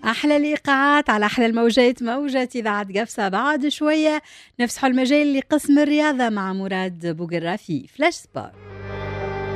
أحلى الإيقاعات على أحلى الموجات، موجة إذاعة قفصة. بعد شوية نفسحوا المجال لقسم الرياضة مع مراد بوقرافي فلاش سبور.